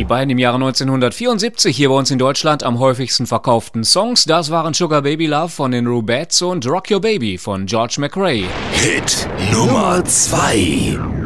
Die beiden im Jahre 1974 hier bei uns in Deutschland am häufigsten verkauften Songs, das waren Sugar Baby Love von den Rubettes und Rock Your Baby von George McRae. Hit Nummer 2.